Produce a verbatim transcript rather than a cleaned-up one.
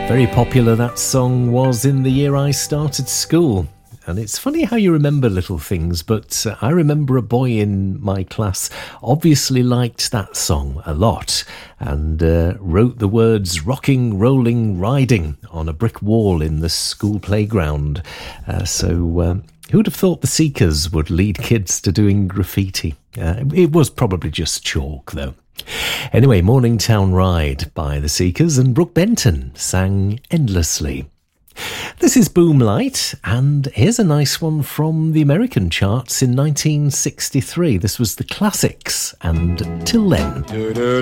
Very popular that song was in the year I started school. And it's funny how you remember little things, but uh, I remember a boy in my class obviously liked that song a lot and uh, wrote the words rocking, rolling, riding on a brick wall in the school playground. Uh, so um, who'd have thought the Seekers would lead kids to doing graffiti? Uh, it was probably just chalk, though. Anyway, Morningtown Ride by the Seekers, and Brooke Benton sang Endlessly. This is Boomlight, and here's a nice one from the American charts in nineteen sixty-three. This was the Classics, and Till Then.